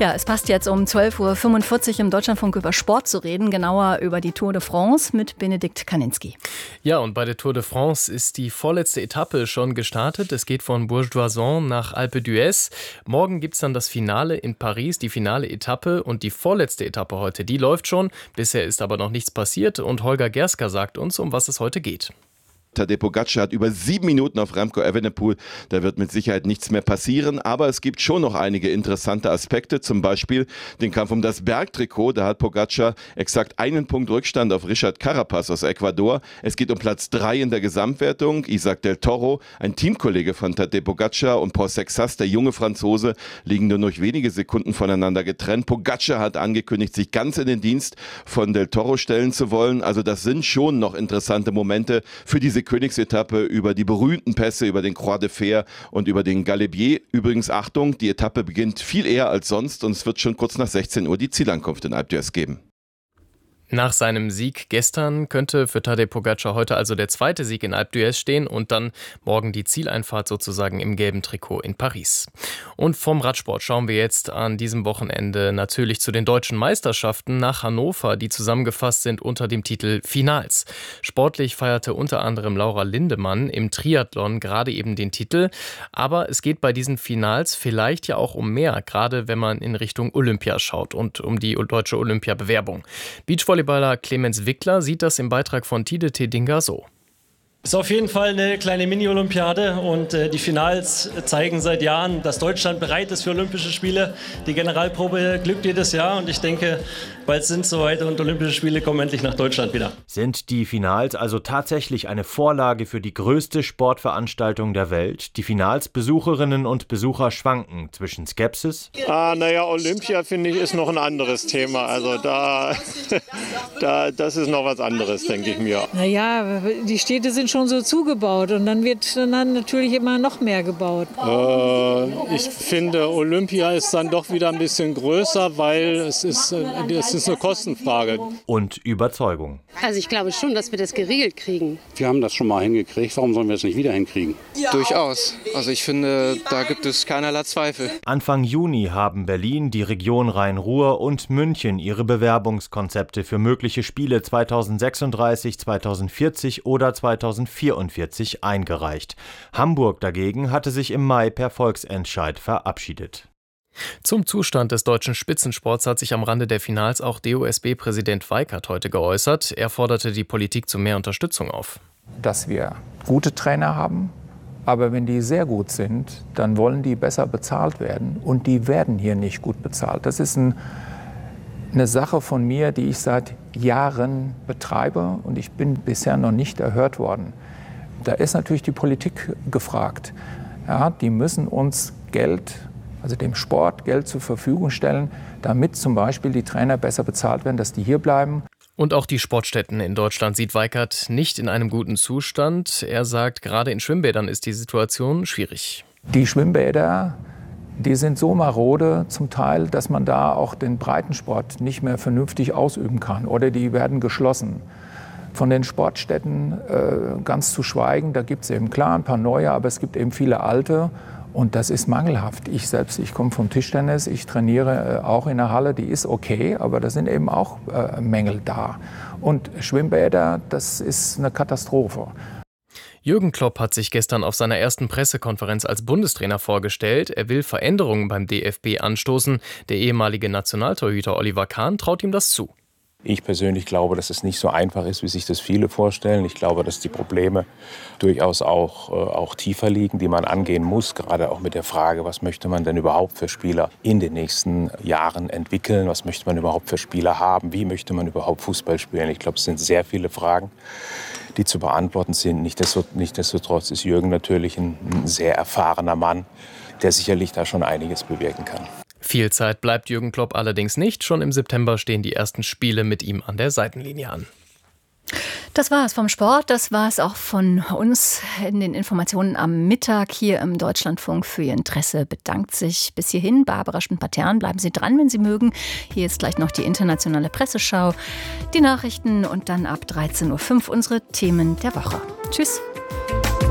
Ja, es passt jetzt um 12.45 Uhr im Deutschlandfunk über Sport zu reden, genauer über die Tour de France mit Benedikt Kaninski. Ja, und bei der Tour de France ist die vorletzte Etappe schon gestartet. Es geht von Bourg d'Oisans nach Alpe d'Huez. Morgen gibt es dann das Finale in Paris, die finale Etappe und die vorletzte Etappe heute, die läuft schon. Bisher ist aber noch nichts passiert und Holger Gerska sagt uns, um was es heute geht. Tadej Pogačar hat über 7 Minuten auf Remco Evenepoel. Da wird mit Sicherheit nichts mehr passieren, aber es gibt schon noch einige interessante Aspekte, zum Beispiel den Kampf um das Bergtrikot. Da hat Pogačar exakt 1 Punkt Rückstand auf Richard Carapaz aus Ecuador. Es geht um Platz 3 in der Gesamtwertung. Isaac del Toro, ein Teamkollege von Tadej Pogačar, und Paul Sexas, der junge Franzose, liegen nur noch wenige Sekunden voneinander getrennt. Pogačar hat angekündigt, sich ganz in den Dienst von del Toro stellen zu wollen. Also das sind schon noch interessante Momente für diese Königsetappe über die berühmten Pässe, über den Croix de Fer und über den Galibier. Übrigens, Achtung, die Etappe beginnt viel eher als sonst und es wird schon kurz nach 16 Uhr die Zielankunft in Alpe d'Huez geben. Nach seinem Sieg gestern könnte für Tadej Pogačar heute also der zweite Sieg in Alpe d'Huez stehen und dann morgen die Zieleinfahrt sozusagen im gelben Trikot in Paris. Und vom Radsport schauen wir jetzt an diesem Wochenende natürlich zu den deutschen Meisterschaften nach Hannover, die zusammengefasst sind unter dem Titel Finals. Sportlich feierte unter anderem Laura Lindemann im Triathlon gerade eben den Titel, aber es geht bei diesen Finals vielleicht ja auch um mehr, gerade wenn man in Richtung Olympia schaut und um die deutsche Olympiabewerbung. Beachvolleyballer Clemens Wickler sieht das im Beitrag von Tide Tedinga so. Ist auf jeden Fall eine kleine Mini-Olympiade und die Finals zeigen seit Jahren, dass Deutschland bereit ist für Olympische Spiele. Die Generalprobe glückt jedes Jahr und ich denke, bald sind es soweit und Olympische Spiele kommen endlich nach Deutschland wieder. Sind die Finals also tatsächlich eine Vorlage für die größte Sportveranstaltung der Welt? Die Finalsbesucherinnen und Besucher schwanken zwischen Skepsis. Olympia finde ich ist noch ein anderes Thema. Also das ist noch was anderes, denke ich mir. Naja, die Städte sind schon so zugebaut und dann wird dann natürlich immer noch mehr gebaut. Ich finde, Olympia ist dann doch wieder ein bisschen größer, weil es ist eine Kostenfrage. Und Überzeugung. Also ich glaube schon, dass wir das geregelt kriegen. Wir haben das schon mal hingekriegt, warum sollen wir es nicht wieder hinkriegen? Ja. Durchaus. Also ich finde, da gibt es keinerlei Zweifel. Anfang Juni haben Berlin, die Region Rhein-Ruhr und München ihre Bewerbungskonzepte für mögliche Spiele 2036, 2040 oder 2044 eingereicht. Hamburg dagegen hatte sich im Mai per Volksentscheid verabschiedet. Zum Zustand des deutschen Spitzensports hat sich am Rande der Finals auch DOSB-Präsident Weikert heute geäußert. Er forderte die Politik zu mehr Unterstützung auf. Dass wir gute Trainer haben, aber wenn die sehr gut sind, dann wollen die besser bezahlt werden und die werden hier nicht gut bezahlt. Das ist eine Sache von mir, die ich seit Jahren betreibe und ich bin bisher noch nicht erhört worden. Da ist natürlich die Politik gefragt. Ja, die müssen uns Geld, also dem Sport Geld zur Verfügung stellen, damit zum Beispiel die Trainer besser bezahlt werden, dass die hier bleiben. Und auch die Sportstätten in Deutschland sieht Weikert nicht in einem guten Zustand. Er sagt, gerade in Schwimmbädern ist die Situation schwierig. Die Schwimmbäder, die sind so marode zum Teil, dass man da auch den Breitensport nicht mehr vernünftig ausüben kann oder die werden geschlossen. Von den Sportstätten ganz zu schweigen, da gibt es eben klar ein paar neue, aber es gibt eben viele alte und das ist mangelhaft. Ich komme vom Tischtennis, ich trainiere auch in der Halle, die ist okay, aber da sind eben auch Mängel da. Und Schwimmbäder, das ist eine Katastrophe. Jürgen Klopp hat sich gestern auf seiner ersten Pressekonferenz als Bundestrainer vorgestellt. Er will Veränderungen beim DFB anstoßen. Der ehemalige Nationaltorhüter Oliver Kahn traut ihm das zu. Ich persönlich glaube, dass es nicht so einfach ist, wie sich das viele vorstellen. Ich glaube, dass die Probleme durchaus auch tiefer liegen, die man angehen muss. Gerade auch mit der Frage, was möchte man denn überhaupt für Spieler in den nächsten Jahren entwickeln? Was möchte man überhaupt für Spieler haben? Wie möchte man überhaupt Fußball spielen? Ich glaube, es sind sehr viele Fragen, die zu beantworten sind. Nichtsdestotrotz ist Jürgen natürlich ein sehr erfahrener Mann, der sicherlich da schon einiges bewirken kann. Viel Zeit bleibt Jürgen Klopp allerdings nicht. Schon im September stehen die ersten Spiele mit ihm an der Seitenlinie an. Das war es vom Sport, das war es auch von uns in den Informationen am Mittag hier im Deutschlandfunk. Für Ihr Interesse bedankt sich bis hierhin Barbara Schmidt-Patern. Bleiben Sie dran, wenn Sie mögen. Hier ist gleich noch die internationale Presseschau, die Nachrichten und dann ab 13.05 Uhr unsere Themen der Woche. Tschüss.